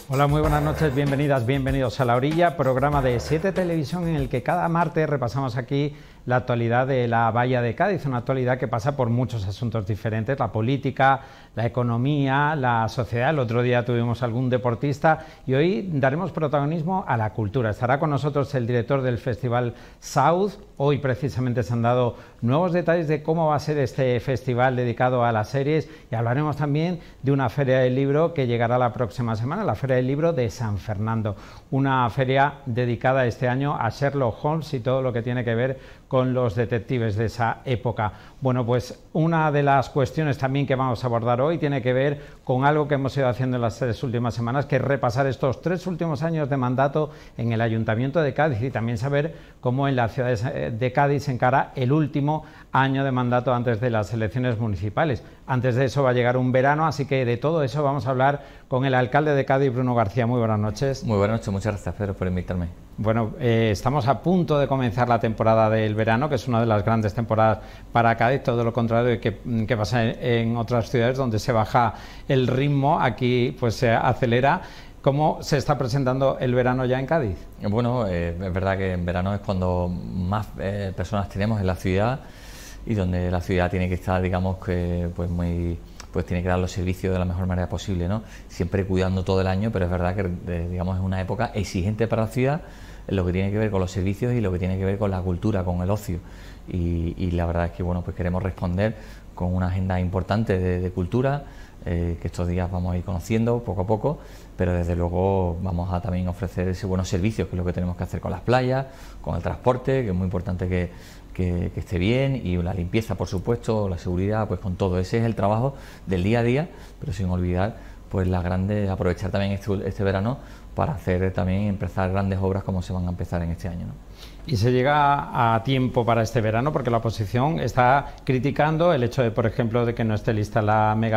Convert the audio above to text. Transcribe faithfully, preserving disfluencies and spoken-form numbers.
Hola, muy buenas noches, bienvenidas, bienvenidos a La Orilla, programa de siete Televisión en el que cada martes repasamos aquí la actualidad de la Bahía de Cádiz, una actualidad que pasa por muchos asuntos diferentes, la política, la economía, la sociedad. El otro día tuvimos algún deportista y hoy daremos protagonismo a la cultura. Estará con nosotros el director del Festival South. Hoy precisamente se han dado nuevos detalles de cómo va a ser este festival dedicado a las series y hablaremos también de una feria del libro que llegará la próxima semana, la Feria del Libro de San Fernando, una feria dedicada este año a Sherlock Holmes y todo lo que tiene que ver con los detectives de esa época. Bueno, pues una de las cuestiones también que vamos a abordar hoy tiene que ver con algo que hemos ido haciendo en las tres últimas semanas, que es repasar estos tres últimos años de mandato en el Ayuntamiento de Cádiz y también saber cómo en la ciudad de Cádiz se encara el último año de mandato antes de las elecciones municipales. Antes de eso va a llegar un verano, así que de todo eso vamos a hablar con el alcalde de Cádiz, Bruno García. Muy buenas noches. Muy buenas noches, muchas gracias, Pedro, por invitarme. Bueno, eh, estamos a punto de comenzar la temporada del verano, que es una de las grandes temporadas para Cádiz, todo lo contrario de que, que pasa en, en otras ciudades donde se baja el ritmo, aquí pues se acelera. ¿Cómo se está presentando el verano ya en Cádiz? Bueno, eh, es verdad que en verano es cuando más eh, personas tenemos en la ciudad y donde la ciudad tiene que estar, digamos, que pues muy... pues tiene que dar los servicios de la mejor manera posible, ¿no? Siempre cuidando todo el año, pero es verdad que, eh, digamos, es una época exigente para la ciudad en lo que tiene que ver con los servicios y lo que tiene que ver con la cultura, con el ocio. Y, y la verdad es que, bueno, pues queremos responder con una agenda importante de, de cultura, eh, que estos días vamos a ir conociendo poco a poco, pero desde luego vamos a también ofrecer ese buenos servicios, que es lo que tenemos que hacer con las playas, con el transporte, que es muy importante que Que, que esté bien, y la limpieza, por supuesto, la seguridad, pues con todo. Ese es el trabajo del día a día, pero sin olvidar pues las grandes, aprovechar también este, este verano para hacer también, empezar grandes obras como se van a empezar en este año, ¿no? Y se llega a tiempo para este verano porque la oposición está criticando el hecho de, por ejemplo, de que no esté lista la mega